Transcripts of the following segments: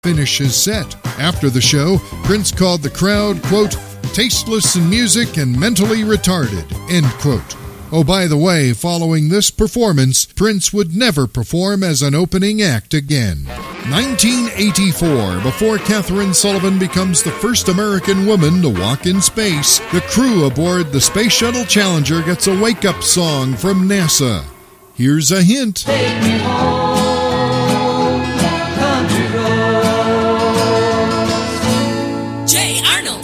finish his set. After the show, Prince called the crowd, quote, tasteless in music and mentally retarded, end quote. Oh, by the way, following this performance, Prince would never perform as an opening act again. 1984, before Catherine Sullivan becomes the first American woman to walk in space, the crew aboard the Space Shuttle Challenger gets a wake-up song from NASA. Here's a hint. Take me home, country roads. Jay Arnold.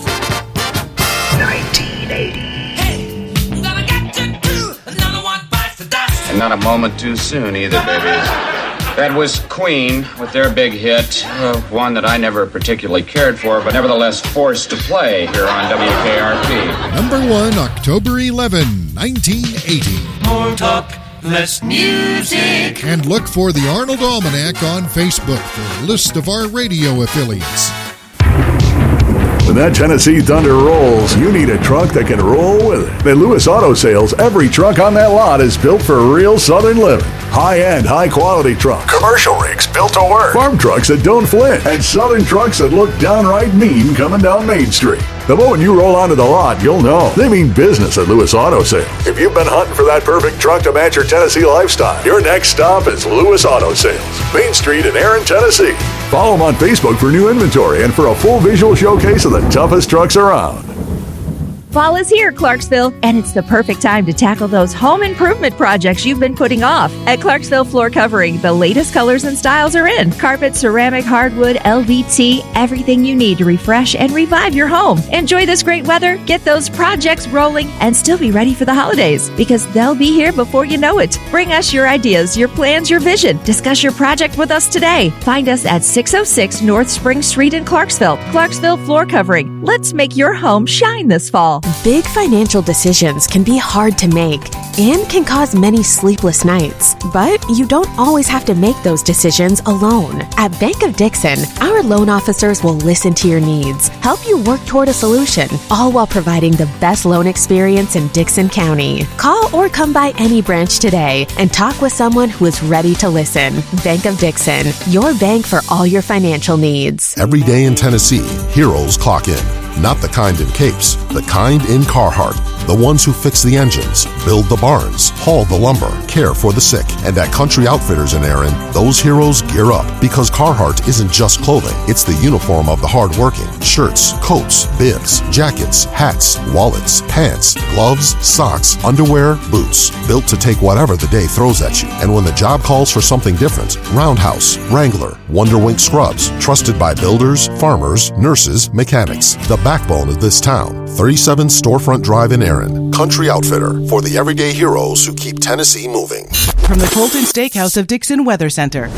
1980. Hey, gonna get to do another one bites the dust. And not a moment too soon either, baby. That was Queen with their big hit, one that I never particularly cared for, but nevertheless forced to play here on WKRP. Number 1, October 11, 1980. More talk, less music. And look for the Arnold Almanac on Facebook for a list of our radio affiliates. When that Tennessee Thunder rolls, you need a truck that can roll with it. At Lewis Auto Sales, every truck on that lot is built for real Southern living. High-end, high-quality trucks. Commercial rigs built to work. Farm trucks that don't flinch. And Southern trucks that look downright mean coming down Main Street. The moment you roll onto the lot, you'll know. They mean business at Lewis Auto Sales. If you've been hunting for that perfect truck to match your Tennessee lifestyle, your next stop is Lewis Auto Sales. Main Street in Aaron, Tennessee. Follow them on Facebook for new inventory and for a full visual showcase of the toughest trucks around. Fall is here, Clarksville, and it's the perfect time to tackle those home improvement projects you've been putting off. At Clarksville Floor Covering, the latest colors and styles are in. Carpet, ceramic, hardwood, LVT, everything you need to refresh and revive your home. Enjoy this great weather, get those projects rolling, and still be ready for the holidays, because they'll be here before you know it. Bring us your ideas, your plans, your vision. Discuss your project with us today. Find us at 606 North Spring Street in Clarksville. Clarksville Floor Covering. Let's make your home shine this fall. Big financial decisions can be hard to make and can cause many sleepless nights. But you don't always have to make those decisions alone. At Bank of Dixon, our loan officers will listen to your needs, help you work toward a solution, all while providing the best loan experience in Dixon County. Call or come by any branch today and talk with someone who is ready to listen. Bank of Dixon, your bank for all your financial needs. Every day in Tennessee, heroes clock in. Not the kind in capes, the kind in Carhartt. The ones who fix the engines, build the barns, haul the lumber, care for the sick. And at Country Outfitters in Aaron, those heroes gear up, because Carhartt isn't just clothing. It's the uniform of the hardworking. Shirts, coats, bibs, jackets, hats, wallets, pants, gloves, socks, underwear, boots. Built to take whatever the day throws at you. And when the job calls for something different, Roundhouse, Wrangler, Wonderwink scrubs. Trusted by builders, farmers, nurses, mechanics. The backbone of this town. 37 Storefront Drive in Aaron. Country Outfitter, for the everyday heroes who keep Tennessee moving. From the Colton Steakhouse of Dixon Weather Center.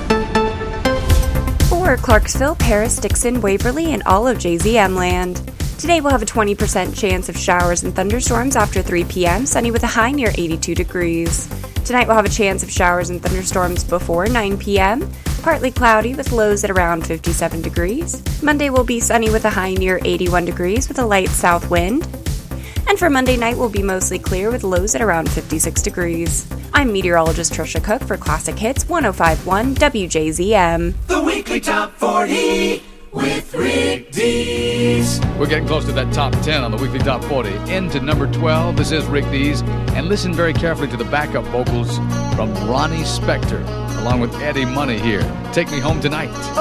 For Clarksville, Paris, Dixon, Waverly, and all of JZM land. Today we'll have a 20% chance of showers and thunderstorms after 3 p.m., sunny with a high near 82 degrees. Tonight we'll have a chance of showers and thunderstorms before 9 p.m., partly cloudy with lows at around 57 degrees. Monday will be sunny with a high near 81 degrees with a light south wind. And for Monday night, we'll be mostly clear with lows at around 56 degrees. I'm meteorologist Trisha Cook for Classic Hits 105.1 WJZM. The weekly top 40 with Rick Dees. We're getting close to that top 10 on the weekly top 40. Into number 12, this is Rick Dees. And listen very carefully to the backup vocals from Ronnie Spector, along with Eddie Money here. Take Me Home Tonight.